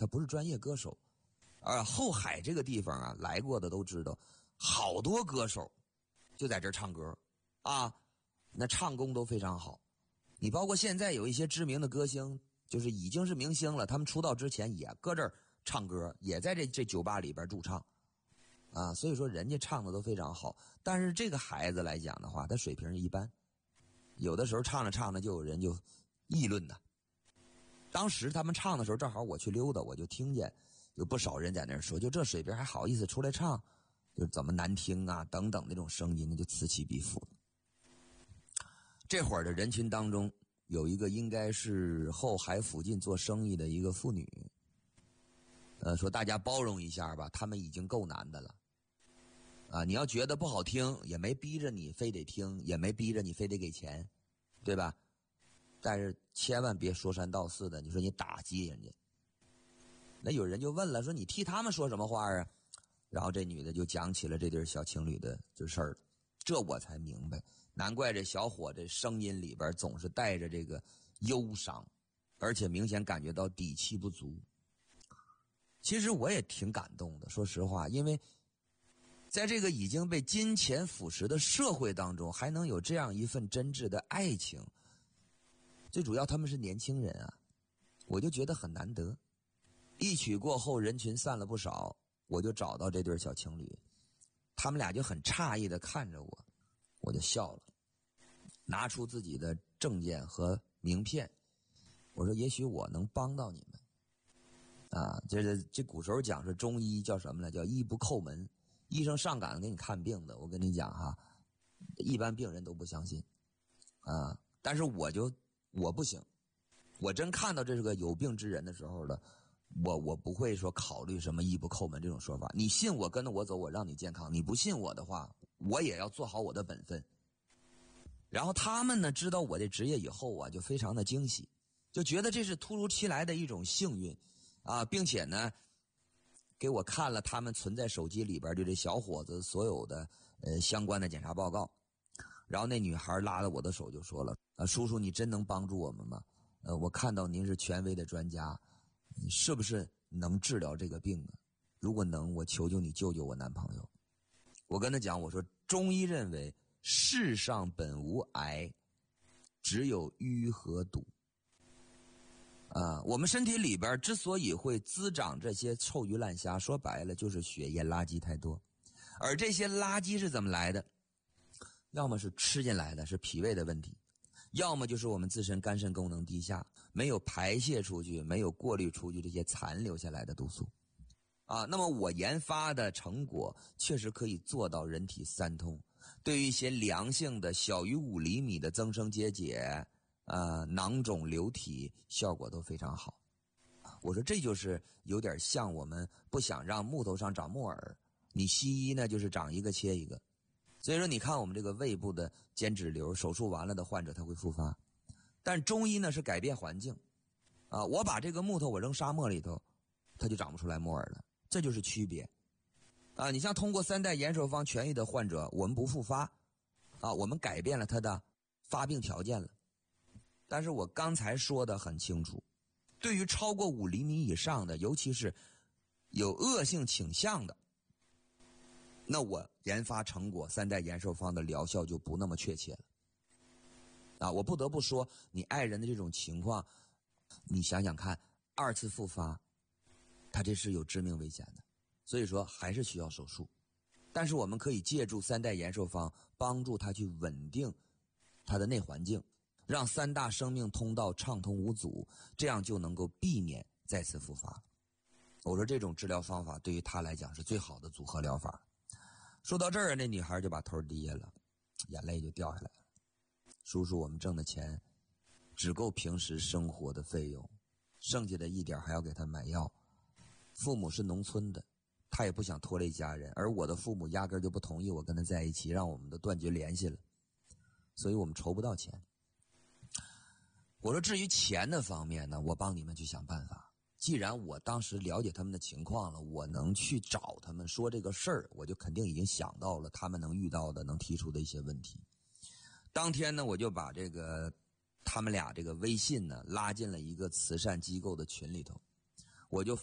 他不是专业歌手。后海这个地方啊，来过的都知道，好多歌手就在这儿唱歌啊，那唱功都非常好。你包括现在有一些知名的歌星，就是已经是明星了，他们出道之前也搁这儿唱歌，也在这酒吧里边驻唱啊，所以说人家唱的都非常好。但是这个孩子来讲的话，他水平一般，有的时候唱着唱着就有人就议论他。当时他们唱的时候，正好我去溜达，我就听见有不少人在那儿说，就这水平还好意思出来唱，就怎么难听啊等等那种声音，就此起彼伏。这会儿的人群当中有一个应该是后海附近做生意的一个妇女，说大家包容一下吧，他们已经够难的了啊！你要觉得不好听，也没逼着你非得听，也没逼着你非得给钱，对吧？但是千万别说三道四的，你说你打击人家。那有人就问了，说你替他们说什么话啊？然后这女的就讲起了这对小情侣的这事儿，这我才明白，难怪这小伙这声音里边总是带着这个忧伤，而且明显感觉到底气不足。其实我也挺感动的，说实话，因为在这个已经被金钱腐蚀的社会当中，还能有这样一份真挚的爱情，最主要他们是年轻人啊，我就觉得很难得。一曲过后，人群散了不少，我就找到这对小情侣，他们俩就很诧异的看着我，我就笑了，拿出自己的证件和名片，我说也许我能帮到你们啊。这古时候讲是中医叫什么呢？叫医不叩门，医生上赶给你看病的，我跟你讲哈，一般病人都不相信啊。但是我不行，我真看到这是个有病之人的时候的，我不会说考虑什么医不叩门这种说法。你信我，跟着我走，我让你健康；你不信我的话，我也要做好我的本分。然后他们呢，知道我的职业以后啊，就非常的惊喜，就觉得这是突如其来的一种幸运啊，并且呢，给我看了他们存在手机里边的这小伙子所有的相关的检查报告。然后那女孩拉了我的手就说了，叔叔你真能帮助我们吗？我看到您是权威的专家，你是不是能治疗这个病啊？如果能，我求求你救救我男朋友。我跟他讲，我说中医认为世上本无癌，只有淤和堵我们身体里边之所以会滋长这些臭鱼烂虾，说白了就是血液垃圾太多。而这些垃圾是怎么来的？要么是吃进来的，是脾胃的问题，要么就是我们自身肝肾功能低下，没有排泄出去，没有过滤出去这些残留下来的毒素那么我研发的成果确实可以做到人体三通，对于一些良性的小于5厘米的增生结节囊肿瘤体效果都非常好。我说这就是有点像我们不想让木头上长木耳，你西医呢就是长一个切一个。所以说你看我们这个胃部的间质瘤手术完了的患者他会复发，但中医呢是改变环境我把这个木头我扔沙漠里头，它就长不出来木耳了，这就是区别你像通过3代延寿方痊愈的患者，我们不复发我们改变了他的发病条件了。但是我刚才说的很清楚，对于超过5厘米以上的，尤其是有恶性倾向的，那我研发成果3代延寿方的疗效就不那么确切了我不得不说，你爱人的这种情况，你想想看，2次复发他这是有致命危险的，所以说还是需要手术。但是我们可以借助3代延寿方帮助他去稳定他的内环境，让3大生命通道畅通无阻，这样就能够避免再次复发。我说这种治疗方法对于他来讲是最好的组合疗法。说到这儿，那女孩就把头低下了，眼泪就掉下来了。叔叔，我们挣的钱只够平时生活的费用，剩下的一点还要给他买药。父母是农村的，他也不想拖累家人，而我的父母压根就不同意我跟他在一起，让我们都断绝联系了，所以我们筹不到钱。我说至于钱的方面呢，我帮你们去想办法。既然我当时了解他们的情况了，我能去找他们说这个事儿，我就肯定已经想到了他们能遇到的能提出的一些问题。当天呢，我就把他们俩这个微信呢拉进了一个慈善机构的群里头，我就